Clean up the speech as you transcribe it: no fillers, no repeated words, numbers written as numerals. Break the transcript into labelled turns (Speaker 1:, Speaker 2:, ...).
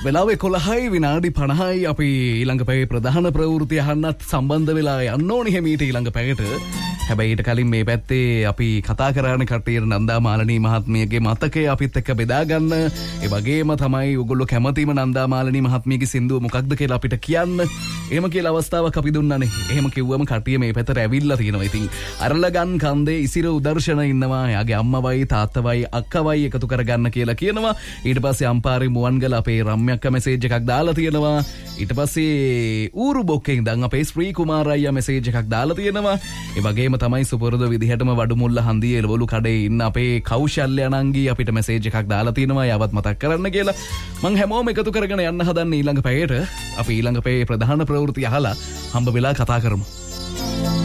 Speaker 1: වෙලාවේ 11යි විනාඩි 50යි අපි ඊළඟ පැයේ ප්‍රධාන ප්‍රවෘත්ති අහන්නත් සම්බන්ධ වෙලා යන්න ඕනේ හැමීට ඊළඟ පැයට. හැබැයි ඊට කලින් මේ පැත්තේ අපි කතා කරන කට්ටියට නන්දා මාලනී මහත්මියගේ මතකය අපිත් එක්ක බෙදා ගන්න. ඒ වගේම තමයි ඔයගොල්ලෝ කැමතිම නන්දා මාලනී මහත්මියගේ සින්දුව මොකක්ද කියලා අපිට කියන්න. එහෙම කියලා අවස්ථාවක් අපි දුන්නානේ. එහෙම කිව්වම කට්ටිය මේ පැත්තට ඇවිල්ලා තියෙනවා. ඉතින් අරලගන් කන්දේ ඉසිර උදර්ශන ඉන්නවා. එයාගේ අම්මවයි තාත්තවයි අක්කවයි එකතු කරගන්න කියලා කියනවා. ඊට පස්සේ අම්පාරේ මුවන්ගල අපේ රම්‍යක්ක මෙසේජ් එකක් දාලා තියෙනවා. ඊට පස්සේ ඌරු බොක්කෙන් ඉඳන් අපේ ශ්‍රී කුමාර අයියා මෙසේජ් එකක් දාලා තියෙනවා. ඒ වගේම තමයි සුපුරුදු විදිහටම වඩුමුල්ල හන්දියේ එළවලු කඩේ ඉන්න අපේ කෞශල්‍ය අනංගී අපිට මෙසේජ් එකක් දාලා තියෙනවා. යවත් මතක් කරන්න කියලා. මං හැමෝම එකතු කරගෙන යන්න හදන්නේ ඊළඟ පැයට. අපි ඊළඟ පැයේ ප්‍රධාන ප්‍රවෘත්ති අහලා හම්බ වෙලා කතා කරමු.